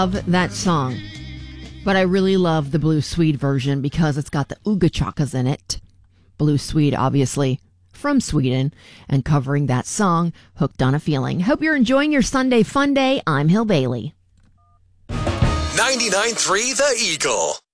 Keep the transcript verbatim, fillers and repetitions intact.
Love that song. But I really love the Blue Swede version because it's got the Ooga Chakas in it. Blue Swede, obviously, from Sweden, and covering that song, Hooked on a Feeling. Hope you're enjoying your Sunday fun day. I'm Hill Bailey. ninety-nine point three The Eagle.